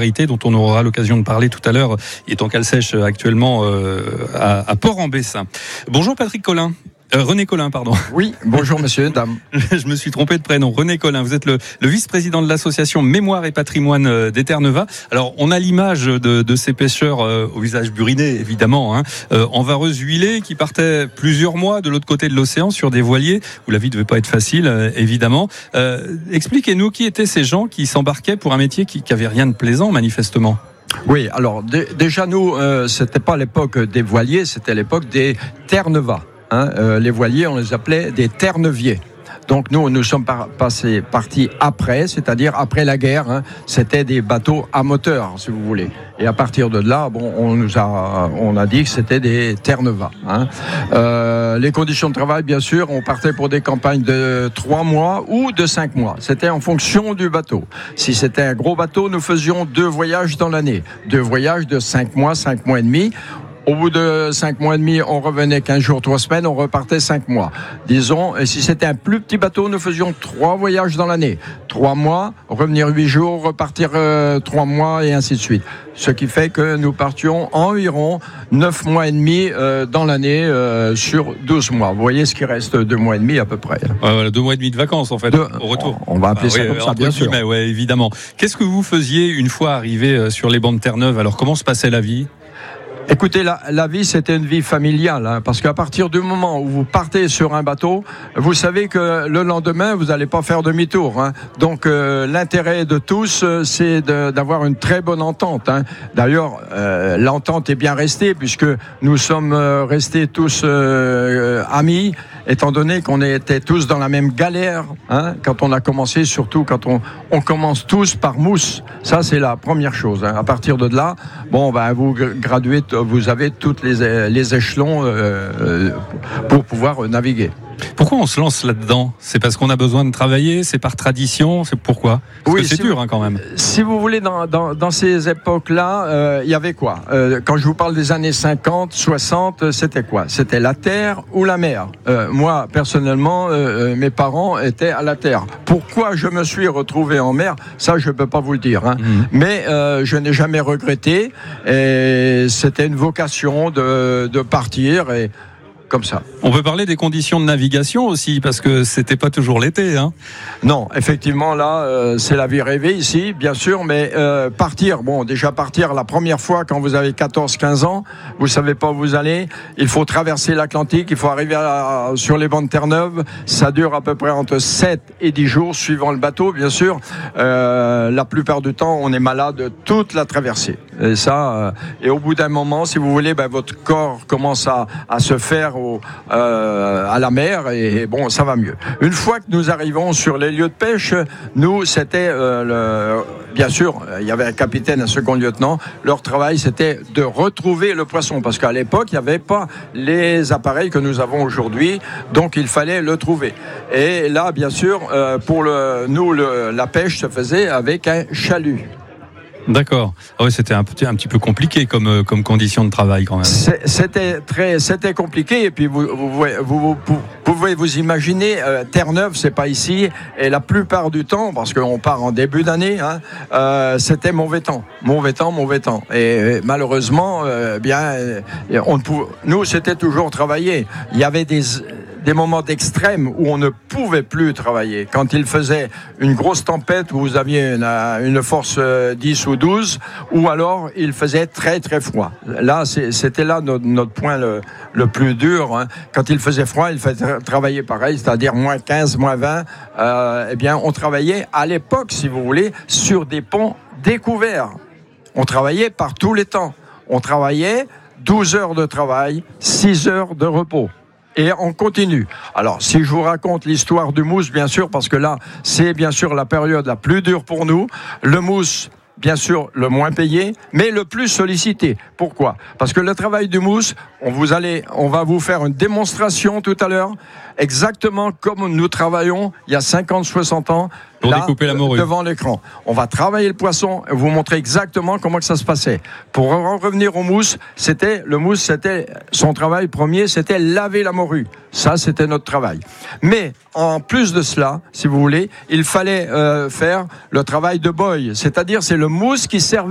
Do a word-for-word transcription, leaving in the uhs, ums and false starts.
solidarité dont on aura l'occasion de parler tout à l'heure. Il est en cale sèche actuellement euh, à, à Port-en-Bessin. Bonjour Patrick Collin. Euh, René Collin, pardon. Oui, bonjour monsieur, dame. Je me suis trompé de prénom. René Collin, vous êtes le, le vice-président de l'association Mémoire et Patrimoine d'Eterneva. Alors, on a l'image de, de ces pêcheurs euh, au visage buriné, évidemment, hein, euh, en vareuse huilée, qui partaient plusieurs mois de l'autre côté de l'océan sur des voiliers où la vie ne devait pas être facile, euh, évidemment. Euh, expliquez-nous qui étaient ces gens qui s'embarquaient pour un métier qui n'avait rien de plaisant, manifestement. Oui, alors d- déjà nous, euh, c'était pas l'époque des voiliers, c'était l'époque des Terneva. Hein, euh, les voiliers, on les appelait des terneviers. Donc nous, nous sommes par, passés, partis après, c'est-à-dire après la guerre. Hein, c'était des bateaux à moteur, si vous voulez. Et à partir de là, bon, on nous a, on a dit que c'était des Terneva. Hein. Euh, les conditions de travail, bien sûr, on partait pour des campagnes de trois mois ou de cinq mois. C'était en fonction du bateau. Si c'était un gros bateau, nous faisions deux voyages dans l'année, deux voyages de cinq mois, cinq mois et demi. Au bout de cinq mois et demi, on revenait quinze jours, trois semaines, on repartait cinq mois. Disons, et si c'était un plus petit bateau, nous faisions trois voyages dans l'année. Trois mois, revenir huit jours, repartir euh, trois mois et ainsi de suite. Ce qui fait que nous partions environ neuf mois et demi euh, dans l'année euh, sur douze mois. Vous voyez ce qui reste deux mois et demi à peu près. Ouais, voilà, deux mois et demi de vacances en fait, de, au retour. On va appeler ah, ça oui, comme ça, bien sûr. Mais ouais, évidemment. Qu'est-ce que vous faisiez une fois arrivé sur les bancs de Terre-Neuve ? Alors comment se passait la vie ? Écoutez, la, la vie, c'était une vie familiale, hein, parce qu'à partir du moment où vous partez sur un bateau, vous savez que le lendemain, vous n'allez pas faire demi-tour. Hein. Donc, euh, l'intérêt de tous, euh, c'est de, d'avoir une très bonne entente. Hein. D'ailleurs, euh, l'entente est bien restée, puisque nous sommes euh, restés tous euh, amis, étant donné qu'on était tous dans la même galère. Hein, quand on a commencé, surtout quand on, on commence tous par mousse. Ça, c'est la première chose. Hein. À partir de là, bon, ben, vous graduez. Vous avez tous les, les échelons euh, pour pouvoir naviguer. Pourquoi on se lance là-dedans ? C'est parce qu'on a besoin de travailler ? C'est par tradition ? C'est pourquoi ? Parce oui, que c'est si dur vous, hein, quand même. Si vous voulez, dans, dans, dans ces époques-là, il euh, y avait quoi ? euh, Quand je vous parle des années cinquante, soixante, c'était quoi ? C'était la terre ou la mer. euh, Moi, personnellement, euh, mes parents étaient à la terre. Pourquoi je me suis retrouvé en mer ? Ça, je ne peux pas vous le dire. Hein. Mmh. Mais euh, je n'ai jamais regretté. Et c'était une vocation de, de partir et comme ça. On peut parler des conditions de navigation aussi, parce que c'était pas toujours l'été. Hein. Non, effectivement, là, euh, c'est la vie rêvée ici, bien sûr, mais euh, partir, bon, déjà partir la première fois quand vous avez quatorze quinze ans, vous savez pas où vous allez, il faut traverser l'Atlantique, il faut arriver à, sur les bancs de Terre-Neuve, ça dure à peu près entre sept et dix jours, suivant le bateau, bien sûr. Euh, la plupart du temps, on est malade toute la traversée. Et ça, euh, et au bout d'un moment, si vous voulez, ben, votre corps commence à, à se faire au, euh, à la mer et, et bon, ça va mieux. Une fois que nous arrivons sur les lieux de pêche, nous, c'était euh, le, bien sûr, il y avait un capitaine, un second lieutenant. Leur travail, c'était de retrouver le poisson, parce qu'à l'époque, il n'y avait pas les appareils que nous avons aujourd'hui, donc il fallait le trouver. Et là, bien sûr, euh, pour le, nous, le, la pêche se faisait avec un chalut. D'accord. Ah ouais, c'était un petit, un petit peu compliqué comme, comme condition de travail quand même. C'était très, c'était compliqué. Et puis vous, vous, vous, vous, vous pouvez vous imaginer, euh, Terre-Neuve, c'est pas ici. Et la plupart du temps, parce qu'on part en début d'année, hein, euh, c'était mauvais temps, mauvais temps, mauvais temps. Et malheureusement, euh, bien, on ne pouvait, nous, c'était toujours travailler. Il y avait des des moments d'extrême où on ne pouvait plus travailler. Quand il faisait une grosse tempête où vous aviez une, une force dix ou douze, ou alors il faisait très très froid. Là, c'était là notre, notre point le, le plus dur. Hein. Quand il faisait froid, il fallait travailler pareil, c'est-à-dire moins quinze, moins vingt. Euh, eh bien, on travaillait à l'époque, si vous voulez, sur des ponts découverts. On travaillait par tous les temps. On travaillait douze heures de travail, six heures de repos. Et on continue. Alors, si je vous raconte l'histoire du mousse, bien sûr, parce que là, c'est bien sûr la période la plus dure pour nous. Le mousse, bien sûr, le moins payé, mais le plus sollicité. Pourquoi ? Parce que le travail du mousse, on, vous allez, on va vous faire une démonstration tout à l'heure, exactement comme nous travaillons il y a cinquante, soixante ans, pour là, découper la morue devant l'écran. On va travailler le poisson et vous montrer exactement comment que ça se passait. Pour en revenir au mousse, c'était, le mousse, c'était son travail premier, c'était laver la morue. Ça, c'était notre travail. Mais, en plus de cela, si vous voulez, il fallait euh, faire le travail de boy. C'est-à-dire, c'est le mousse qui servait